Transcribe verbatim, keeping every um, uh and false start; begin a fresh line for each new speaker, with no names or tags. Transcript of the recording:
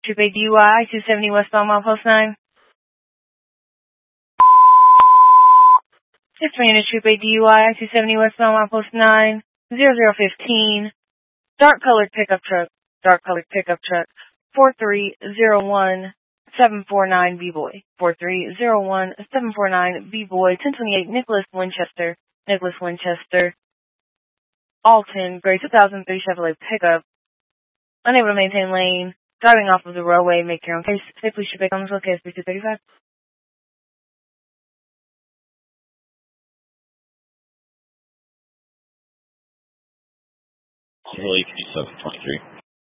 Troop A D U I, two seventy westbound milepost nine. six three unit Troop A D U I, two seventy westbound milepost nine, zero zero fifteen. Dark colored pickup truck, dark colored pickup truck, four three zero one seven four nine B-Boy, four three zero one seven four nine B-Boy, ten twenty-eight Nicholas Winchester, Nicholas Winchester, Alton, gray two thousand three Chevrolet pickup, unable to maintain lane, driving off of the roadway, make your own case, safely should be on the case, B two thirty-five.
Chevrolet seven twenty-three.